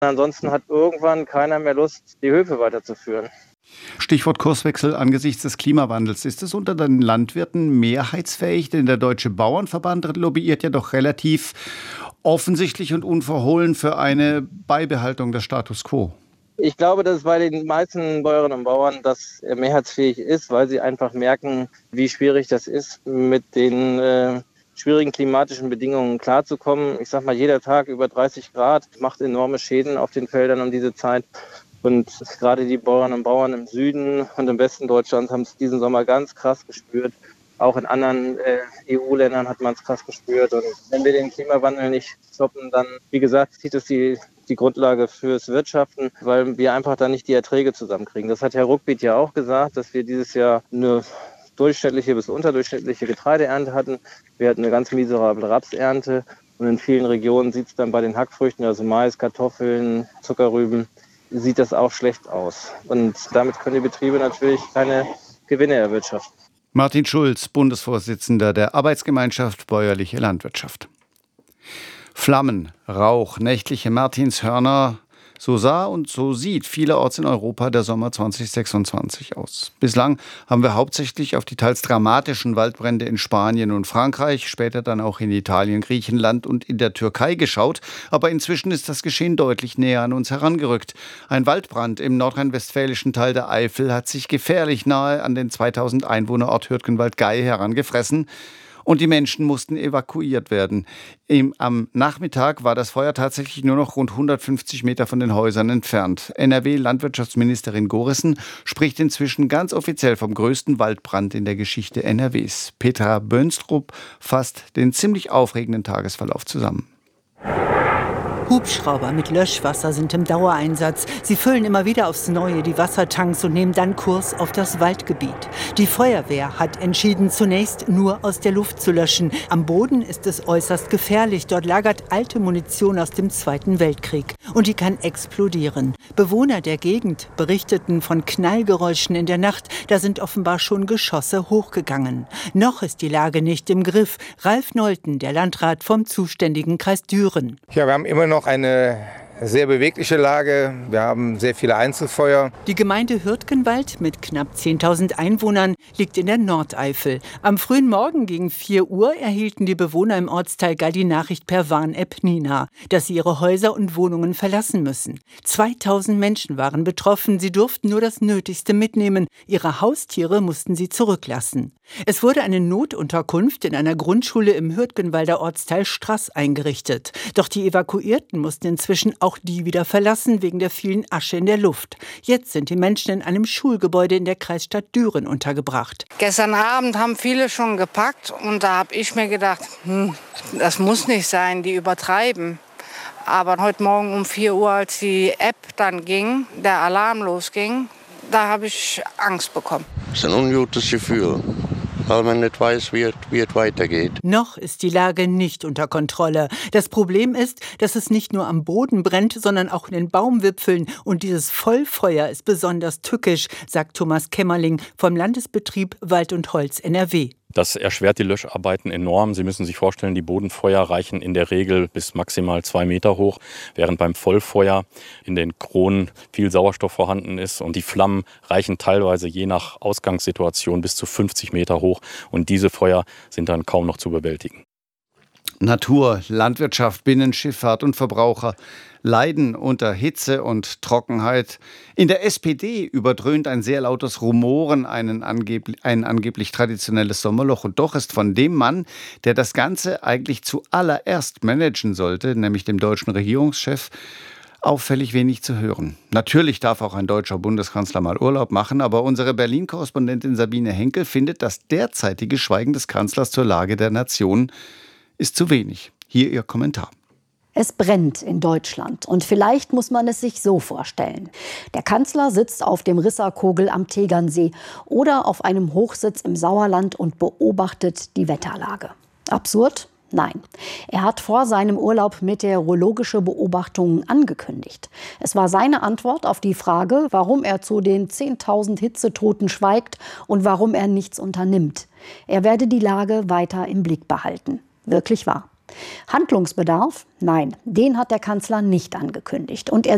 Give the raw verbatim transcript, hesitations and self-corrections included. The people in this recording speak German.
Ansonsten hat irgendwann keiner mehr Lust, die Höfe weiterzuführen. Stichwort Kurswechsel angesichts des Klimawandels. Ist es unter den Landwirten mehrheitsfähig? Denn der Deutsche Bauernverband lobbyiert ja doch relativ offensichtlich und unverhohlen für eine Beibehaltung des Status quo. Ich glaube, dass es bei den meisten Bäuerinnen und Bauern das mehrheitsfähig ist, weil sie einfach merken, wie schwierig das ist, mit den äh, schwierigen klimatischen Bedingungen klarzukommen. Ich sag mal, jeder Tag über dreißig Grad macht enorme Schäden auf den Feldern um diese Zeit. Und gerade die Bauern und Bauern im Süden und im Westen Deutschlands haben es diesen Sommer ganz krass gespürt. Auch in anderen äh, E U-Ländern hat man es krass gespürt. Und wenn wir den Klimawandel nicht stoppen, dann, wie gesagt, zieht es die, die Grundlage fürs Wirtschaften, weil wir einfach da nicht die Erträge zusammenkriegen. Das hat Herr Ruckwied ja auch gesagt, dass wir dieses Jahr eine durchschnittliche bis unterdurchschnittliche Getreideernte hatten. Wir hatten eine ganz miserable Rapsernte. Und in vielen Regionen sieht es dann bei den Hackfrüchten, also Mais, Kartoffeln, Zuckerrüben, sieht das auch schlecht aus. Und damit können die Betriebe natürlich keine Gewinne erwirtschaften. Martin Schulz, Bundesvorsitzender der Arbeitsgemeinschaft Bäuerliche Landwirtschaft. Flammen, Rauch, nächtliche Martinshörner. So sah und so sieht vielerorts in Europa der Sommer zwanzig sechsundzwanzig aus. Bislang haben wir hauptsächlich auf die teils dramatischen Waldbrände in Spanien und Frankreich, später dann auch in Italien, Griechenland und in der Türkei geschaut. Aber inzwischen ist das Geschehen deutlich näher an uns herangerückt. Ein Waldbrand im nordrhein-westfälischen Teil der Eifel hat sich gefährlich nahe an den zweitausend Einwohnerort Hürtgenwald-Gey herangefressen. Und die Menschen mussten evakuiert werden. Im, am Nachmittag war das Feuer tatsächlich nur noch rund hundertfünfzig Meter von den Häusern entfernt. N R W-Landwirtschaftsministerin Gorissen spricht inzwischen ganz offiziell vom größten Waldbrand in der Geschichte N R Ws. Petra Bönstrup fasst den ziemlich aufregenden Tagesverlauf zusammen. Hubschrauber mit Löschwasser sind im Dauereinsatz. Sie füllen immer wieder aufs Neue die Wassertanks und nehmen dann Kurs auf das Waldgebiet. Die Feuerwehr hat entschieden, zunächst nur aus der Luft zu löschen. Am Boden ist es äußerst gefährlich. Dort lagert alte Munition aus dem Zweiten Weltkrieg. Und die kann explodieren. Bewohner der Gegend berichteten von Knallgeräuschen in der Nacht. Da sind offenbar schon Geschosse hochgegangen. Noch ist die Lage nicht im Griff. Ralf Nolten, der Landrat vom zuständigen Kreis Düren. Ja, wir haben immer noch eine sehr bewegliche Lage. Wir haben sehr viele Einzelfeuer. Die Gemeinde Hürtgenwald mit knapp zehntausend Einwohnern liegt in der Nordeifel. Am frühen Morgen gegen vier Uhr erhielten die Bewohner im Ortsteil Gall die Nachricht per Warn-App Nina, dass sie ihre Häuser und Wohnungen verlassen müssen. zweitausend Menschen waren betroffen. Sie durften nur das Nötigste mitnehmen. Ihre Haustiere mussten sie zurücklassen. Es wurde eine Notunterkunft in einer Grundschule im Hürtgenwalder Ortsteil Straß eingerichtet. Doch die Evakuierten mussten inzwischen auch die wieder verlassen wegen der vielen Asche in der Luft. Jetzt sind die Menschen in einem Schulgebäude in der Kreisstadt Düren untergebracht. Gestern Abend haben viele schon gepackt und da habe ich mir gedacht, hm, das muss nicht sein, die übertreiben. Aber heute Morgen um vier Uhr, als die App dann ging, der Alarm losging, da habe ich Angst bekommen. Das ist ein ungutes Gefühl, weil man nicht weiß, wie es, wie es weitergeht. Noch ist die Lage nicht unter Kontrolle. Das Problem ist, dass es nicht nur am Boden brennt, sondern auch in den Baumwipfeln. Und dieses Vollfeuer ist besonders tückisch, sagt Thomas Kämmerling vom Landesbetrieb Wald und Holz N R W. Das erschwert die Löscharbeiten enorm. Sie müssen sich vorstellen, die Bodenfeuer reichen in der Regel bis maximal zwei Meter hoch, während beim Vollfeuer in den Kronen viel Sauerstoff vorhanden ist. Und die Flammen reichen teilweise je nach Ausgangssituation bis zu fünfzig Meter hoch. Und diese Feuer sind dann kaum noch zu bewältigen. Natur, Landwirtschaft, Binnenschifffahrt und Verbraucher leiden unter Hitze und Trockenheit. In der S P D überdröhnt ein sehr lautes Rumoren einen angeblich, ein angeblich traditionelles Sommerloch. Und doch ist von dem Mann, der das Ganze eigentlich zuallererst managen sollte, nämlich dem deutschen Regierungschef, auffällig wenig zu hören. Natürlich darf auch ein deutscher Bundeskanzler mal Urlaub machen, aber unsere Berlin-Korrespondentin Sabine Henkel findet, das derzeitige Schweigen des Kanzlers zur Lage der Nation ist zu wenig. Hier ihr Kommentar. Es brennt in Deutschland und vielleicht muss man es sich so vorstellen. Der Kanzler sitzt auf dem Risserkogel am Tegernsee oder auf einem Hochsitz im Sauerland und beobachtet die Wetterlage. Absurd? Nein. Er hat vor seinem Urlaub meteorologische Beobachtungen angekündigt. Es war seine Antwort auf die Frage, warum er zu den zehntausend Hitzetoten schweigt und warum er nichts unternimmt. Er werde die Lage weiter im Blick behalten. Wirklich wahr. Handlungsbedarf? Nein, den hat der Kanzler nicht angekündigt. Und er